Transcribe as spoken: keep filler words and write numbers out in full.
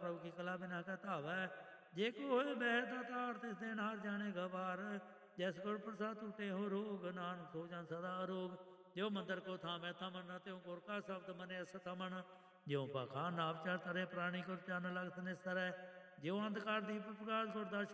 ਪ੍ਰਭੂ ਕੀ ਕਲਾ ਬਿਨਾ ਕਾ ਧਾਵੈ। ਜੇ ਕੋ ਹੋਏ ਬਹਿ ਦਾਤਾਰ ਤਿਸ ਦਿਨ ਹਾਰ ਜਾਣੇਗਾ ਬਾਰ। ਜੈਸ ਗੁਰ ਪ੍ਰਸਾਦ ਟੂਟੇ ਹੋ ਰੋਗ ਨਾਨਕ ਸੋ ਜਨ ਸਦਾ ਅਰੋਗ। ਜਿਉ ਮੰਦਰ ਕੋ ਥਾਮੈ ਥਮਨ ਤਿਉ ਗੁਰ ਕਾ ਸ਼ਬਦ ਮਨਿ ਅਸ ਥਮਨ। ਜਿਉ ਪਾਖਾਨ ਨਾਵ ਚਰ ਤਰੇ ਪ੍ਰਾਣੀ ਗੁਰ ਚਰਨ ਲਗਤ ਨਿਸਰੈ। ਜਿਉ ਅੰਧਕਾਰ ਦੀਪ ਪ੍ਰਕਾਸ਼ ਗੁਰ ਦਰਸ਼ਨ